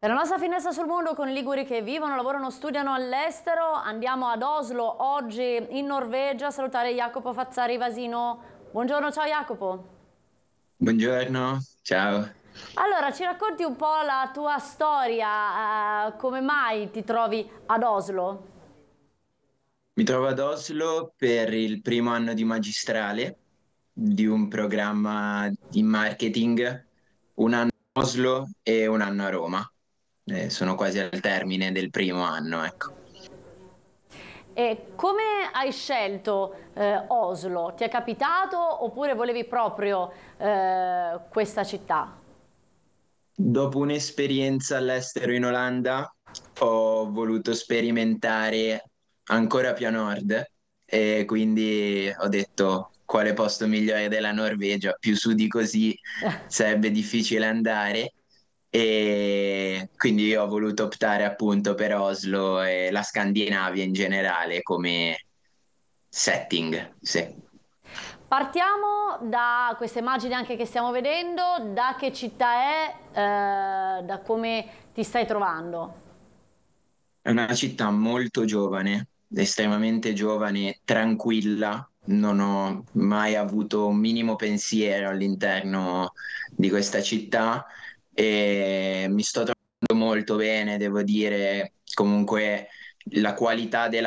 Per la nostra finestra sul mondo con i liguri che vivono, lavorano, studiano all'estero, andiamo ad Oslo, oggi in Norvegia, a salutare Jacopo Fazzari Vasino. Buongiorno, ciao Jacopo. Buongiorno, ciao. Allora, ci racconti un po' la tua storia, come mai ti trovi ad Oslo? Mi trovo ad Oslo per il primo anno di magistrale di un programma di marketing, un anno a Oslo e un anno a Roma. Sono quasi al termine del primo anno, ecco. E come hai scelto Oslo? Ti è capitato oppure volevi proprio questa città? Dopo un'esperienza all'estero in Olanda, ho voluto sperimentare ancora più a nord e quindi ho detto quale posto migliore della Norvegia, più su di così sarebbe difficile andare e quindi ho voluto optare appunto per Oslo e la Scandinavia in generale come setting, sì. Partiamo da queste immagini anche che stiamo vedendo, da che città è, da come ti stai trovando. È una città molto giovane, estremamente giovane, tranquilla. Non ho mai avuto un minimo pensiero all'interno di questa città e mi sto trovando molto bene, devo dire. Comunque la qualità della